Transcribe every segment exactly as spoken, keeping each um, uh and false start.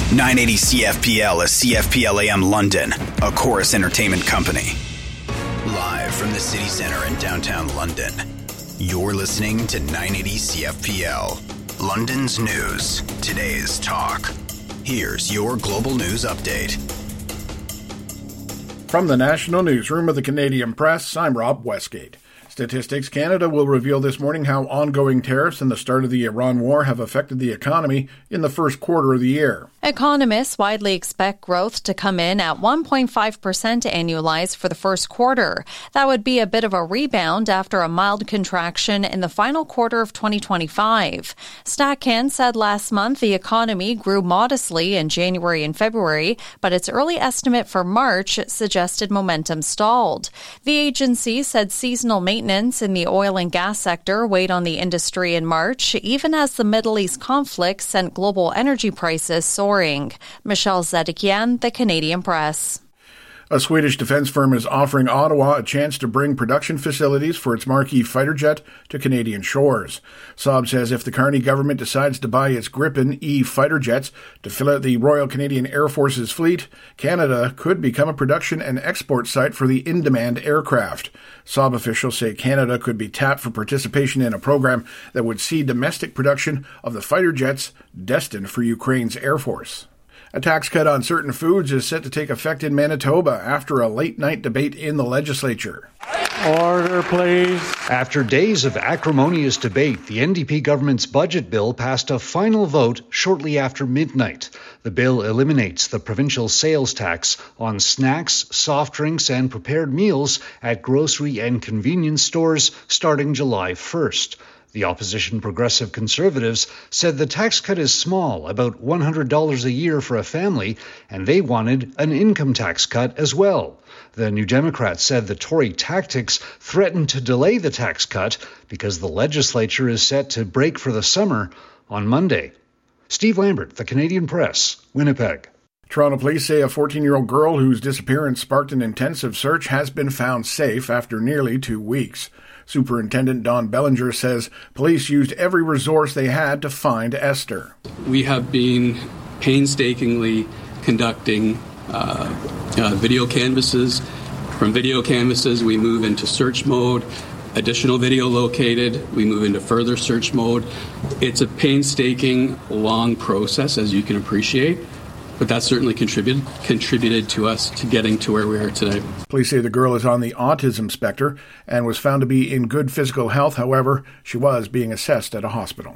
nine eighty C F P L is C F P L A M London, a Chorus Entertainment company. Live from the city centre in downtown London, you're listening to nine eighty C F P L, London's news, today's talk. Here's your global news update. From the National Newsroom of the Canadian Press, I'm Rob Westgate. Statistics Canada will reveal this morning how ongoing tariffs and the start of the Iran war have affected the economy in the first quarter of the year. Economists widely expect growth to come in at one point five percent annualized for the first quarter. That would be a bit of a rebound after a mild contraction in the final quarter of twenty twenty-five. StatCan said last month the economy grew modestly in January and February, but its early estimate for March suggested momentum stalled. The agency said seasonal maintenance in the oil and gas sector weighed on the industry in March, even as the Middle East conflict sent global energy prices soaring. Michelle Zedekian, The Canadian Press. A Swedish defense firm is offering Ottawa a chance to bring production facilities for its marquee fighter jet to Canadian shores. Saab says if the Carney government decides to buy its Gripen E fighter jets to fill out the Royal Canadian Air Force's fleet, Canada could become a production and export site for the in-demand aircraft. Saab officials say Canada could be tapped for participation in a program that would see domestic production of the fighter jets destined for Ukraine's Air Force. A tax cut on certain foods is set to take effect in Manitoba after a late-night debate in the legislature. Order, please. After days of acrimonious debate, the N D P government's budget bill passed a final vote shortly after midnight. The bill eliminates the provincial sales tax on snacks, soft drinks, and prepared meals at grocery and convenience stores starting July first. The opposition Progressive Conservatives said the tax cut is small, about one hundred dollars a year for a family, and they wanted an income tax cut as well. The New Democrats said the Tory tactics threatened to delay the tax cut because the legislature is set to break for the summer on Monday. Steve Lambert, The Canadian Press, Winnipeg. Toronto police say a fourteen-year-old girl whose disappearance sparked an intensive search has been found safe after nearly two weeks. Superintendent Don Bellinger says police used every resource they had to find Esther. We have been painstakingly conducting uh, uh, video canvasses. From video canvasses, we move into search mode. Additional video located, we move into further search mode. It's a painstaking, long process, as you can appreciate. But that certainly contributed contributed to us to getting to where we are today. Police say the girl is on the autism spectrum and was found to be in good physical health. However, she was being assessed at a hospital.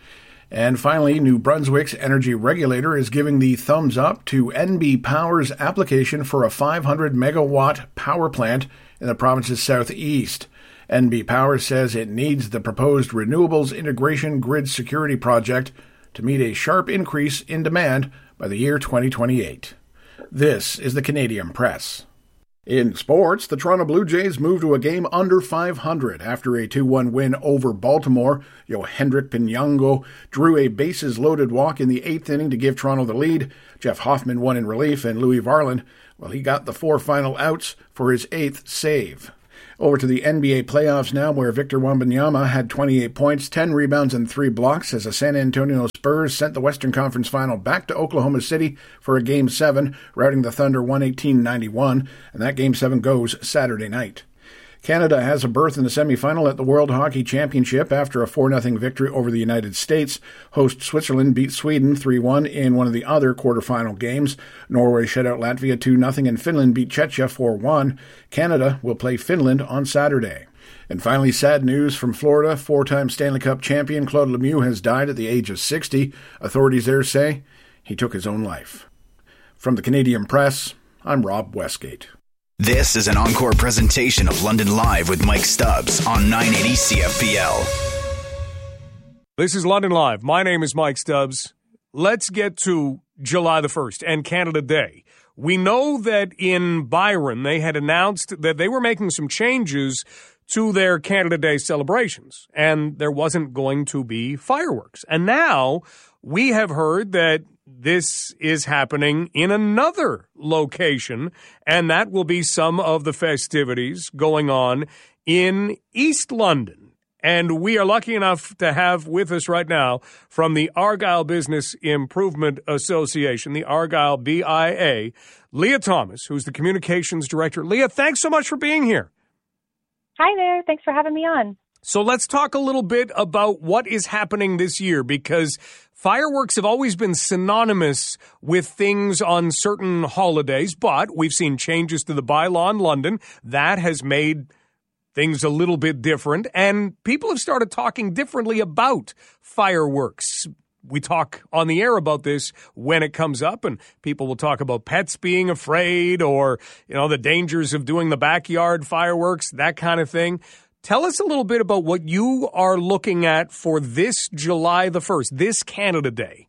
And finally, New Brunswick's energy regulator is giving the thumbs up to N B Power's application for a five hundred megawatt power plant in the province's southeast. N B Power says it needs the proposed renewables integration grid security project to meet a sharp increase in demand by the year twenty twenty-eight. This is the Canadian Press. In sports, the Toronto Blue Jays moved to a game under five hundred after a two one win over Baltimore. Yohendrick Pinango drew a bases-loaded walk in the eighth inning to give Toronto the lead. Jeff Hoffman won in relief, and Louis Varland, well, he got the four final outs for his eighth save. Over to the N B A playoffs now, where Victor Wembanyama had twenty-eight points, ten rebounds, and three blocks as the San Antonio Spurs sent the Western Conference Final back to Oklahoma City for a Game seven, routing the Thunder one eighteen ninety-one, and that Game seven goes Saturday night. Canada has a berth in the semifinal at the World Hockey Championship after a four nothing victory over the United States. Host Switzerland beat Sweden three one in one of the other quarterfinal games. Norway shut out Latvia two nothing and Finland beat Czechia four one. Canada will play Finland on Saturday. And finally, sad news from Florida. Four-time Stanley Cup champion Claude Lemieux has died at the age of sixty. Authorities there say he took his own life. From the Canadian Press, I'm Rob Westgate. This is an encore presentation of London Live with Mike Stubbs on nine eighty C F P L. This is London Live. My name is Mike Stubbs. Let's get to July the first and Canada Day. We know that in Byron, they had announced that they were making some changes to their Canada Day celebrations, and there wasn't going to be fireworks. And now we have heard that this is happening in another location, and that will be some of the festivities going on in East London. And we are lucky enough to have with us right now from the Argyle Business Improvement Association, the Argyle B I A, Leah Thomas, who's the communications director. Leah, thanks so much for being here. Hi there. Thanks for having me on. So let's talk a little bit about what is happening this year, because fireworks have always been synonymous with things on certain holidays, but we've seen changes to the bylaw in London. That has made things a little bit different, and people have started talking differently about fireworks. We talk on the air about this when it comes up, and people will talk about pets being afraid or, you know, the dangers of doing the backyard fireworks, that kind of thing. Tell us a little bit about what you are looking at for this July the first, this Canada Day.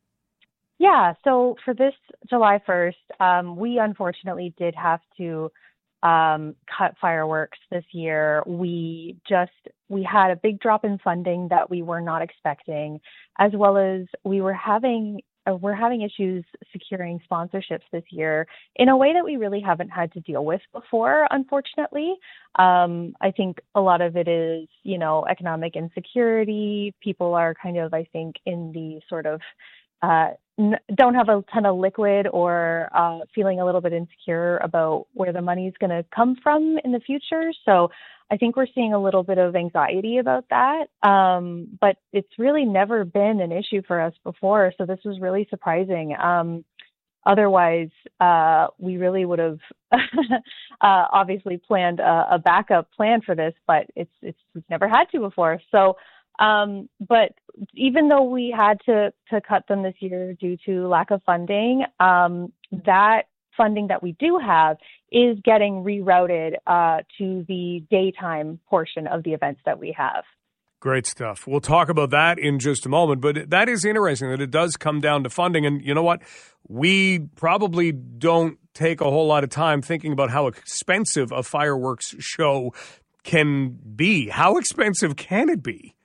Yeah, so for this July first, um, we unfortunately did have to um, cut fireworks this year. We just, we had a big drop in funding that we were not expecting, as well as we were having Uh, we're having issues securing sponsorships this year in a way that we really haven't had to deal with before, unfortunately. Um, I think a lot of it is, you know, economic insecurity. People are kind of, I think, in the sort of uh, n- don't have a ton of liquid or uh, feeling a little bit insecure about where the money is going to come from in the future. So I think we're seeing a little bit of anxiety about that, um, but it's really never been an issue for us before. So this was really surprising. Um, otherwise, uh, we really would have uh, obviously planned a, a backup plan for this, but it's it's we've never had to before. So, um, but even though we had to to cut them this year due to lack of funding, um, that funding that we do have is getting rerouted uh, to the daytime portion of the events that we have. Great stuff. We'll talk about that in just a moment, but that is interesting that it does come down to funding. And you know what? We probably don't take a whole lot of time thinking about how expensive a fireworks show can be. How expensive can it be?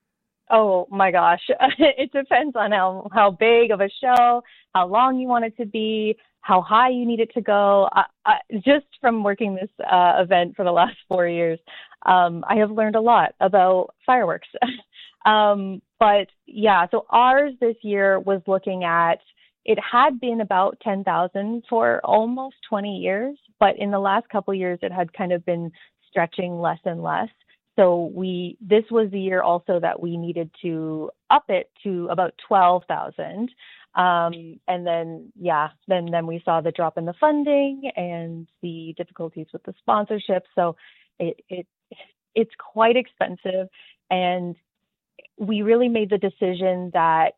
Oh my gosh. It depends on how, how big of a show, how long you want it to be, how high you need it to go. I, I, just from working this uh, event for the last four years, um, I have learned a lot about fireworks. um, but yeah, so ours this year was looking at, it had been about ten thousand for almost twenty years, but in the last couple of years, it had kind of been stretching less and less. So we, this was the year also that we needed to up it to about twelve thousand. Um, and then, yeah, then, then we saw the drop in the funding and the difficulties with the sponsorship. So it, it, it's quite expensive. And we really made the decision that,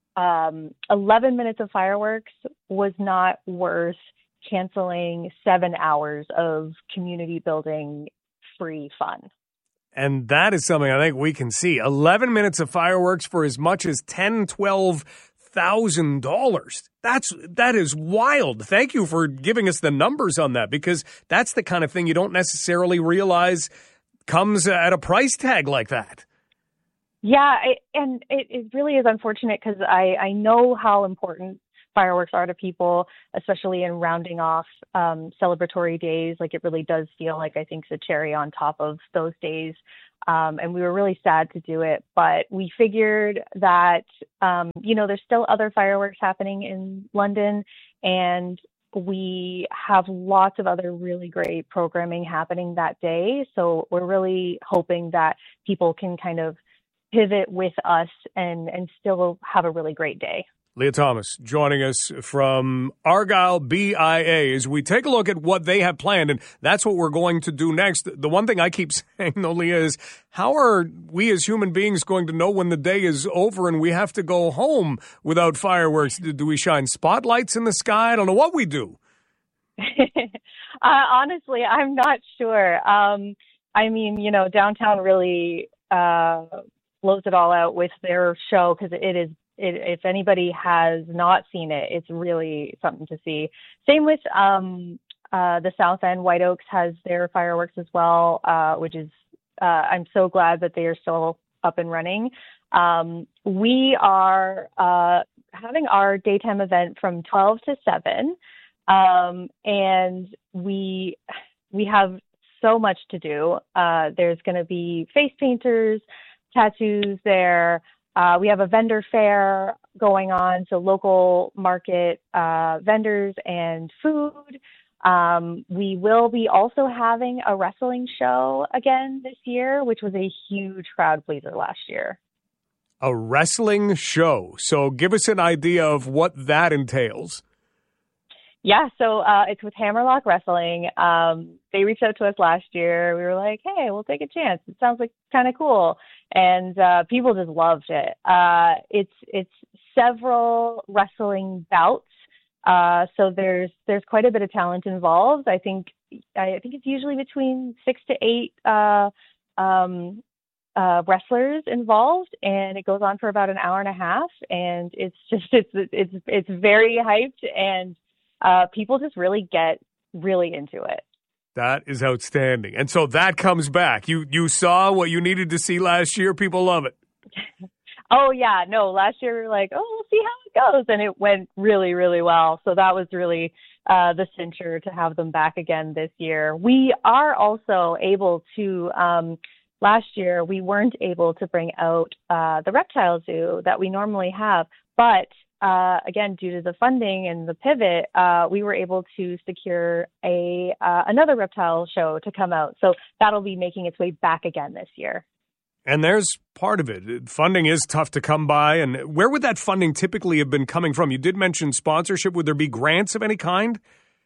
um, eleven minutes of fireworks was not worth canceling seven hours of community building free fun. And that is something I think we can see. eleven minutes of fireworks for as much as ten, twelve thousand dollars. That's that is wild. Thank you for giving us the numbers on that, because that's the kind of thing you don't necessarily realize comes at a price tag like that. Yeah, I, and it, it really is unfortunate because I, I know how important fireworks are to people, especially in rounding off um, celebratory days. Like, it really does feel like, I think, the cherry on top of those days. Um, and we were really sad to do it, but we figured that, um, you know, there's still other fireworks happening in London, and we have lots of other really great programming happening that day. So we're really hoping that people can kind of pivot with us and, and still have a really great day. Leah Thomas joining us from Argyle B I A as we take a look at what they have planned, and that's what we're going to do next. The one thing I keep saying, though, Leah, is how are we as human beings going to know when the day is over and we have to go home without fireworks? Do we shine spotlights in the sky? I don't know what we do. uh, honestly, I'm not sure. Um, I mean, you know, downtown really uh, blows it all out with their show, because it is It, if anybody has not seen it, it's really something to see. Same with um, uh, the South End. White Oaks has their fireworks as well, uh, which is, uh, I'm so glad that they are still up and running. Um, we are uh, having our daytime event from twelve to seven, um, and we we have so much to do. Uh, there's going to be face painters, tattoos there. Uh, we have a vendor fair going on, so local market uh, vendors and food. Um, we will be also having a wrestling show again this year, which was a huge crowd pleaser last year. A wrestling show. So give us an idea of what that entails. Yeah, so uh, it's with Hammerlock Wrestling. Um, they reached out to us last year. We were like, hey, we'll take a chance. It sounds like kind of cool. And uh, people just loved it. Uh, it's it's several wrestling bouts. Uh, so there's there's quite a bit of talent involved. I think I think it's usually between six to eight uh, um, uh, wrestlers involved, and it goes on for about an hour and a half. And it's just it's it's it's very hyped, and uh, people just really get really into it. That is outstanding. And so that comes back. You you saw what you needed to see last year. People love it. Oh, yeah. No, last year we were like, oh, we'll see how it goes. And it went really, really well. So that was really uh, the cincher to have them back again this year. We are also able to, um, last year, we weren't able to bring out uh, the reptile zoo that we normally have. But uh, again, due to the funding and the pivot, uh, we were able to secure a uh, another reptile show to come out. So that'll be making its way back again this year. And there's part of it. Funding is tough to come by. And where would that funding typically have been coming from? You did mention sponsorship. Would there be grants of any kind?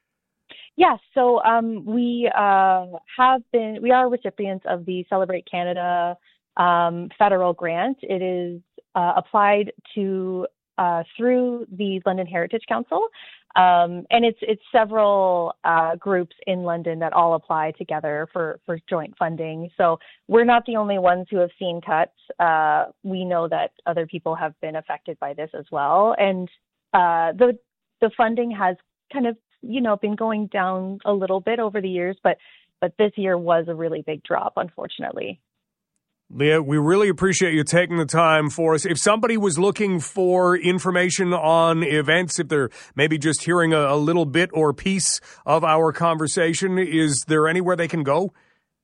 Yes. So um, we uh, have been, we are recipients of the Celebrate Canada um, federal grant. It is uh, applied to uh, through the London Heritage Council. Um, and it's it's several uh, groups in London that all apply together for, for joint funding. So we're not the only ones who have seen cuts. Uh, we know that other people have been affected by this as well. And uh, the the funding has kind of, you know, been going down a little bit over the years, but but this year was a really big drop, unfortunately. Leah, we really appreciate you taking the time for us. If somebody was looking for information on events, if they're maybe just hearing a, a little bit or piece of our conversation, is there anywhere they can go?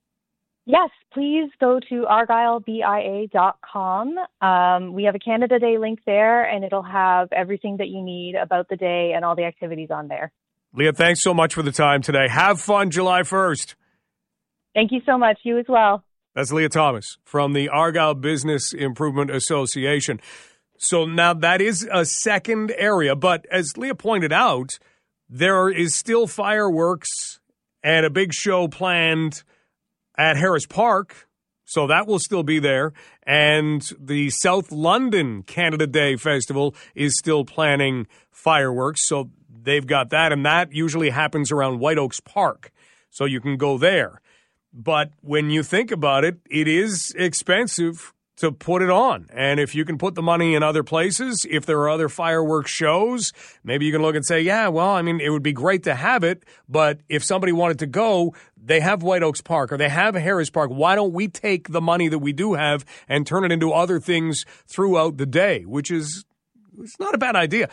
Yes, please go to argyle b i a dot com. Um, we have a Canada Day link there, and it'll have everything that you need about the day and all the activities on there. Leah, thanks so much for the time today. Have fun July first. Thank you so much. You as well. That's Leah Thomas from the Argyle Business Improvement Association. So now that is a second area, but as Leah pointed out, there is still fireworks and a big show planned at Harris Park, so that will still be there. And the South London Canada Day Festival is still planning fireworks, so they've got that, and that usually happens around White Oaks Park, so you can go there. But when you think about it, it is expensive to put it on. And if you can put the money in other places, if there are other fireworks shows, maybe you can look and say, yeah, well, I mean, it would be great to have it. But if somebody wanted to go, they have White Oaks Park or they have Harris Park. Why don't we take the money that we do have and turn it into other things throughout the day, which is it's not a bad idea.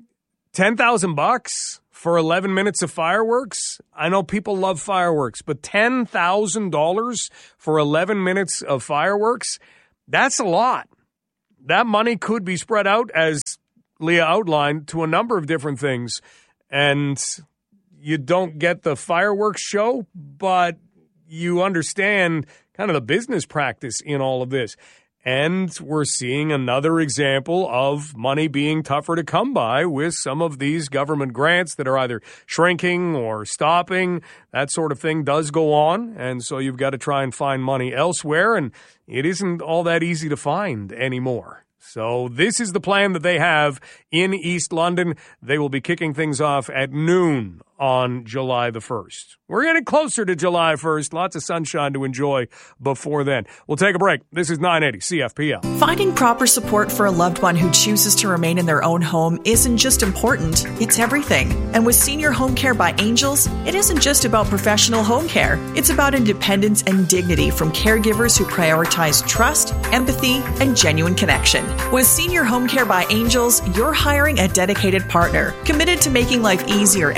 ten thousand bucks for eleven minutes of fireworks? I know people love fireworks, but ten thousand dollars for eleven minutes of fireworks? That's a lot. That money could be spread out, as Leah outlined, to a number of different things. And you don't get the fireworks show, but you understand kind of the business practice in all of this. And we're seeing another example of money being tougher to come by with some of these government grants that are either shrinking or stopping. That sort of thing does go on. And so you've got to try and find money elsewhere. And it isn't all that easy to find anymore. So this is the plan that they have in East London. They will be kicking things off at noon on July the first. We're getting closer to July first. Lots of sunshine to enjoy before then. We'll take a break. This is nine eighty C F P L. Finding proper support for a loved one who chooses to remain in their own home isn't just important, it's everything. And with Senior Home Care by Angels, it isn't just about professional home care. It's about independence and dignity from caregivers who prioritize trust, empathy, and genuine connection. With Senior Home Care by Angels, you're hiring a dedicated partner, committed to making life easier and more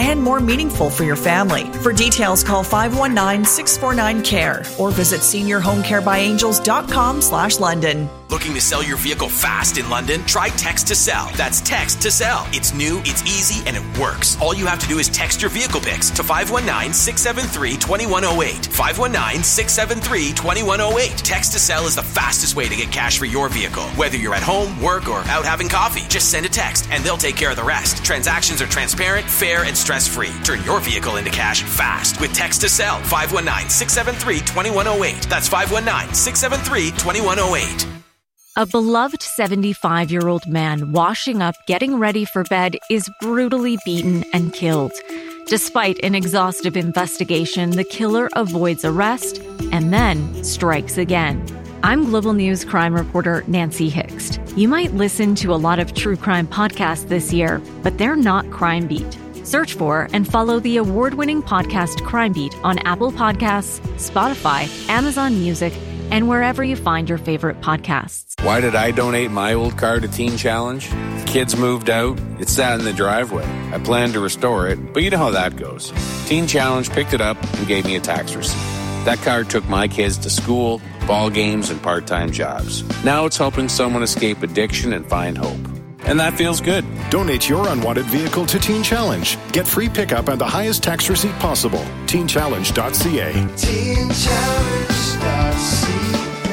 meaningful for your family. For details, call five one nine, six four nine, C A R E or visit senior home care by angels dot com slash London. Looking to sell your vehicle fast in London? Try Text to Sell. That's Text to Sell. It's new, it's easy, and it works. All you have to do is text your vehicle pics to five one nine, six seven three, two one zero eight. five one nine, six seven three, two one zero eight. Text to Sell is the fastest way to get cash for your vehicle. Whether you're at home, work, or out having coffee, just send a text and they'll take care of the rest. Transactions are transparent, fair, and stress-free. Turn your vehicle into cash fast with Text to Sell. five one nine, six seven three, two one zero eight. That's five one nine, six seven three, two one zero eight. A beloved seventy-five-year-old man washing up, getting ready for bed, is brutally beaten and killed. Despite an exhaustive investigation, the killer avoids arrest and then strikes again. I'm Global News crime reporter Nancy Hixt. You might listen to a lot of true crime podcasts this year, but they're not Crime Beat. Search for and follow the award-winning podcast Crime Beat on Apple Podcasts, Spotify, Amazon Music, and wherever you find your favorite podcasts. Why did I donate my old car to Teen Challenge? Kids moved out. It sat in the driveway. I planned to restore it, but you know how that goes. Teen Challenge picked it up and gave me a tax receipt. That car took my kids to school, ball games, and part-time jobs. Now it's helping someone escape addiction and find hope. And that feels good. Donate your unwanted vehicle to Teen Challenge. Get free pickup and the highest tax receipt possible. teen challenge dot c a. teen challenge dot c a.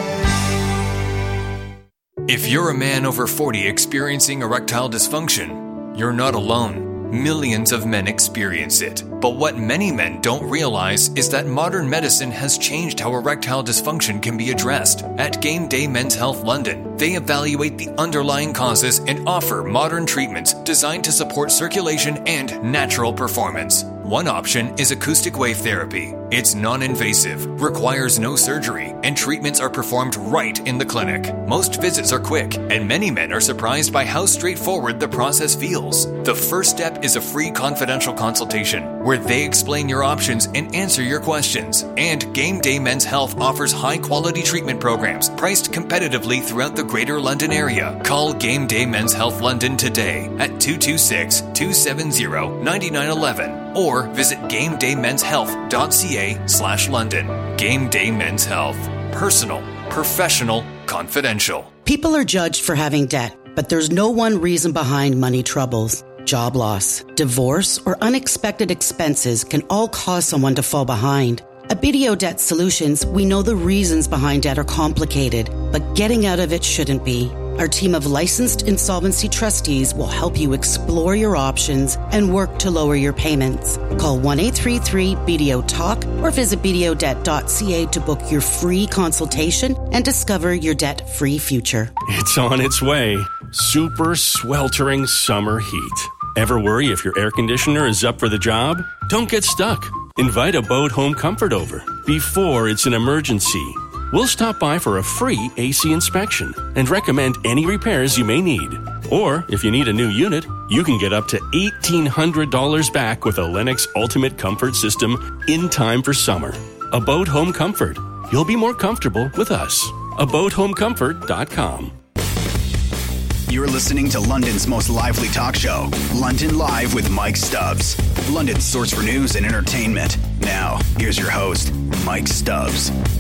If you're a man over forty experiencing erectile dysfunction, you're not alone. Millions of men experience it. But what many men don't realize is that modern medicine has changed how erectile dysfunction can be addressed. At Game Day Men's Health London, they evaluate the underlying causes and offer modern treatments designed to support circulation and natural performance. One option is acoustic wave therapy. It's non-invasive, requires no surgery, and treatments are performed right in the clinic. Most visits are quick, and many men are surprised by how straightforward the process feels. The first step is a free confidential consultation, where they explain your options and answer your questions. And Game Day Men's Health offers high-quality treatment programs priced competitively throughout the Greater London area. Call Game Day Men's Health London today at two two six, two seven zero, nine nine one one or visit game day men's health dot c a slash London. Game Day Men's Health. Personal, professional, confidential. People are judged for having debt, but there's no one reason behind money troubles. Job loss, divorce, or unexpected expenses can all cause someone to fall behind. At B D O Debt Solutions, we know the reasons behind debt are complicated, but getting out of it shouldn't be. Our team of licensed insolvency trustees will help you explore your options and work to lower your payments. Call one eight three three B D O talk or visit b d o debt dot c a to book your free consultation and discover your debt-free future. It's on its way. Super sweltering summer heat. Ever worry if your air conditioner is up for the job? Don't get stuck. Invite Abode Home Comfort over before it's an emergency. We'll stop by for a free A C inspection and recommend any repairs you may need. Or, if you need a new unit, you can get up to eighteen hundred dollars back with a Lennox Ultimate Comfort System in time for summer. Abode Home Comfort. You'll be more comfortable with us. abode home comfort dot com. You're listening to London's most lively talk show, London Live with Mike Stubbs. London's source for news and entertainment. Now, here's your host, Mike Stubbs.